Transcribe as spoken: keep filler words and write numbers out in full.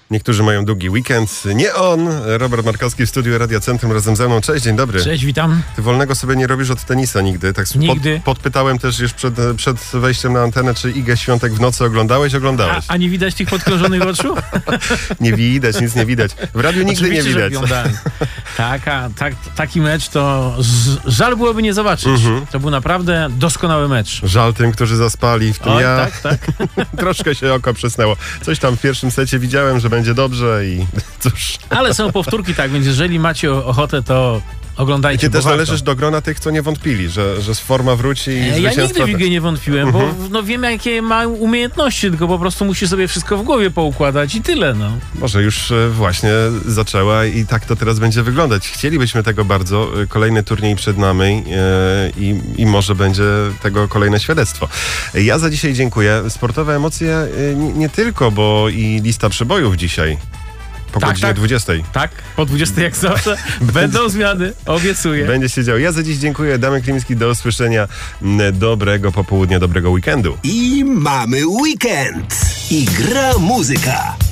Niektórzy mają długi weekend. Nie on. Robert Markowski w studiu Radia Centrum razem ze mną. Cześć, dzień dobry. Cześć, witam. Ty wolnego sobie nie robisz od tenisa nigdy. Tak Nigdy. Pod, podpytałem też już przed, przed wejściem na antenę, czy Igę Świątek w nocy oglądałeś? Oglądałeś. A, a nie widać tych podkrążonych oczu? Nie widać, nic nie widać. W radiu nigdy Oczywiście, nie widać. Że oglądałem. Taka, tak, taki mecz to z, żal byłoby nie zobaczyć. Mhm. To był naprawdę doskonały mecz. Żal tym, którzy zaspali, w tym Oj, ja. tak, tak. Troszkę się oko przesnęło. Coś tam w pierwszym secie widziałem, że będzie dobrze i cóż. Ale są powtórki, tak, więc jeżeli macie ochotę, to oglądajcie. Ty też warto. należysz do grona tych, co nie wątpili, że, że forma wróci i Ja zwycięstwa nigdy w też. Igę nie wątpiłem, Mhm. bo no, wiem, jakie ma umiejętności, tylko po prostu musi sobie wszystko w głowie poukładać i tyle, no. Może już e, właśnie zaczęła i tak to teraz będzie wyglądać. Chcielibyśmy tego bardzo. Kolejny turniej przed nami e, i, i może będzie tego kolejne świadectwo. Ja za dzisiaj dziękuję. Sportowe emocje e, nie, nie tylko, bo i lista przebojów dzisiaj. Po Tak, godzinie tak. dwudziestej. Tak, po dwudziestej jak zawsze będą zmiany, obiecuję. Będzie się działo. Ja za dziś dziękuję. Damian Klimski, do usłyszenia. Dobrego popołudnia, dobrego weekendu. I mamy weekend. I gra muzyka.